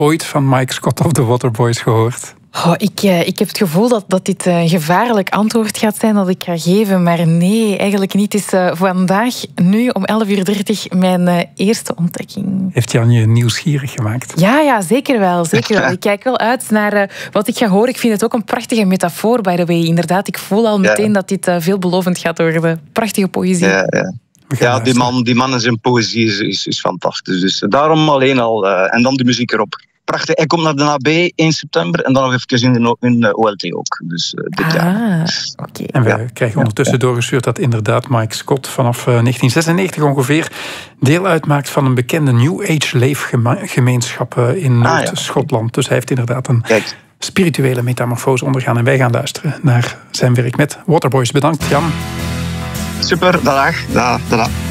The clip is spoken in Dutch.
ooit van Mike Scott of The Waterboys gehoord? Oh, ik heb het gevoel dat dit een gevaarlijk antwoord gaat zijn dat ik ga geven. Maar nee, eigenlijk niet. Het is vandaag, nu om 11:30 mijn eerste ontdekking. Heeft Jan je nieuwsgierig gemaakt? Ja, zeker wel. Ik kijk wel uit naar wat ik ga horen. Ik vind het ook een prachtige metafoor, by the way. Inderdaad, ik voel al meteen dat dit veelbelovend gaat worden. Prachtige poëzie. Ja, die man en zijn poëzie is fantastisch. Dus daarom alleen al. En dan de muziek erop. Prachtig. Hij komt naar de AB 1 september en dan nog even in de OLT ook. Dus dit jaar. Okay. En we krijgen ondertussen doorgestuurd dat inderdaad Mike Scott vanaf 1996 ongeveer deel uitmaakt van een bekende New Age leefgemeenschap in Noord-Schotland. Dus hij heeft inderdaad een spirituele metamorfose ondergaan. En wij gaan luisteren naar zijn werk met Waterboys. Bedankt, Jan. Super, dag.